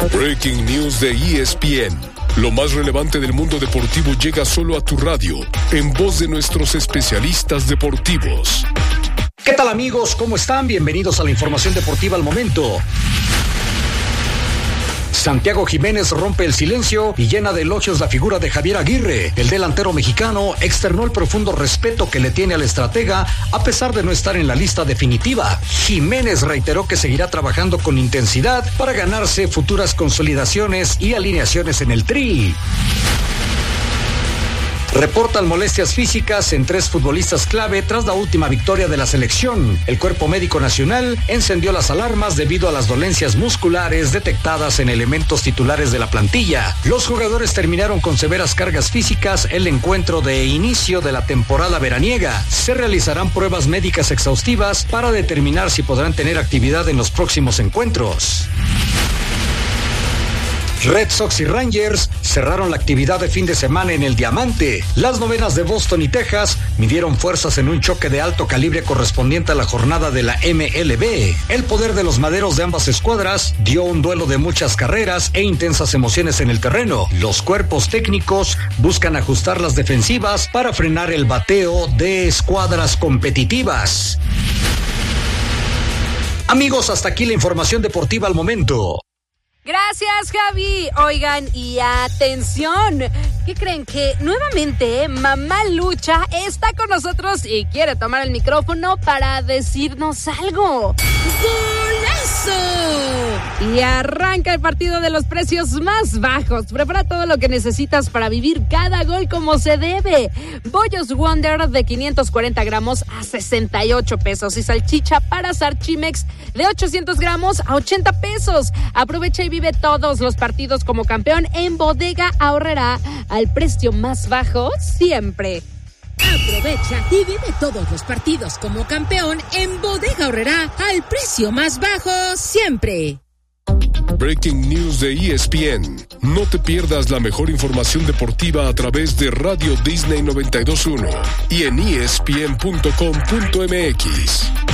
Breaking News de ESPN. Lo más relevante del mundo deportivo llega solo a tu radio, en voz de nuestros especialistas deportivos. ¿Qué tal, amigos? ¿Cómo están? Bienvenidos a la información deportiva al momento. Santiago Jiménez rompe el silencio y llena de elogios la figura de Javier Aguirre. El delantero mexicano externó el profundo respeto que le tiene al estratega a pesar de no estar en la lista definitiva. Jiménez reiteró que seguirá trabajando con intensidad para ganarse futuras consolidaciones y alineaciones en el Tri. Reportan molestias físicas en 3 futbolistas clave tras la última victoria de la selección. El Cuerpo Médico Nacional encendió las alarmas debido a las dolencias musculares detectadas en elementos titulares de la plantilla. Los jugadores terminaron con severas cargas físicas el encuentro de inicio de la temporada veraniega. Se realizarán pruebas médicas exhaustivas para determinar si podrán tener actividad en los próximos encuentros. Red Sox y Rangers cerraron la actividad de fin de semana en el Diamante. Las novenas de Boston y Texas midieron fuerzas en un choque de alto calibre correspondiente a la jornada de la MLB. El poder de los maderos de ambas escuadras dio un duelo de muchas carreras e intensas emociones en el terreno. Los cuerpos técnicos buscan ajustar las defensivas para frenar el bateo de escuadras competitivas. Amigos, hasta aquí la información deportiva al momento. Gracias, Javi. Oigan, y atención, ¿qué creen? Que nuevamente Mamá Lucha está con nosotros y quiere tomar el micrófono para decirnos algo. ¡Golazo! Y arranca el partido de los precios más bajos. Prepara todo lo que necesitas para vivir cada gol como se debe. Bollos Wonder de 540 gramos a 68 pesos y salchicha para Sarchimex de 800 gramos a 80 pesos. Aprovecha y vive todos los partidos como campeón en Bodega Aurrerá al precio más bajo siempre. Aprovecha y vive todos los partidos como campeón en Bodega Aurrerá al precio más bajo siempre. Breaking News de ESPN. No te pierdas la mejor información deportiva a través de Radio Disney 92.1 y en ESPN.com.mx.